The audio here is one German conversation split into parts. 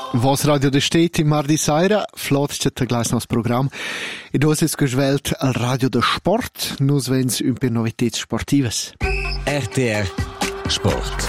Was Radio de Stet in mardi Saira, flott c'è gleich nos Programm. E dos es geschwelt al Radio de Sport, nus wens un per novitäts sportives. RTR Sport.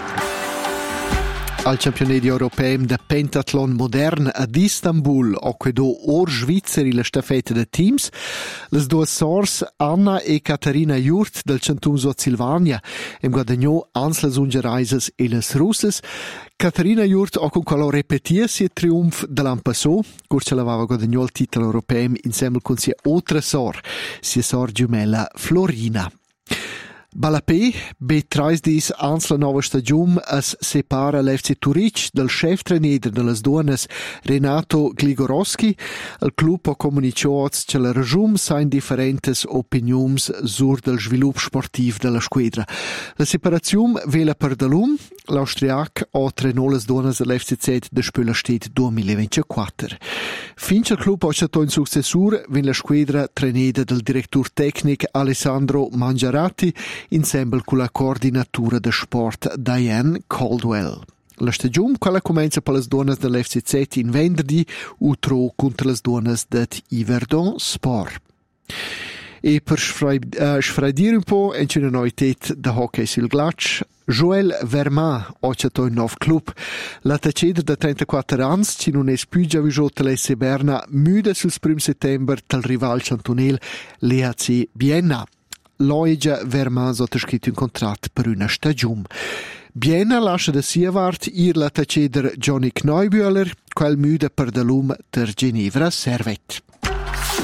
Al campionato europeo de pentathlon modern ad Istanbul, o quedo or Svizzeri la staffetta de teams, les duas sors Anna e Katharina Jurt del Canton Sud Silvania em guadagnò ans las ungereises e les russes. Katharina Jurt ha con quello repetia sia triumf dell'anno passò, curce l'aveva guadagnò il titolo europeo insieme con sia altra sor, sia sor gemella Florina. Balapé, B3 dis ans la nova stagiun es separa l'FC Turic del chef trainer de las duonas Renato Gligorowski. Il club ha comunicato che la regiun sain differentes opinions sur del svilup sportiv de la squadra. La separazione vela per dalum, l'Austriac ha trenò las duonas dell'FCZ de Spölersted 2024. Finché il club ha scelto un successur, vien la squadra trainata del direttur tecnic Alessandro Mangiarati insieme con la coordinatura de sport Diane Caldwell. La stagione quella comincia per le donne dell'FCZ in venerdì, utro contro le donne dell'Iverdon Sport. E per sfraidire un po' in una novità de hockey sul ghiaccio, Joël Verma ha accettato un nuovo club. La taceda de 34 anni, che non è più già vissuta l'SC Berna, muda sul 1 settembre dal rival cantonel l'EHC Bienna. Loigia Verma ha sottoscritto un contratto per una stagione. Bienna lascia da Sievart ir la taceder Johnny Kneubühler, quel muda per dalum der Ginevra Servet.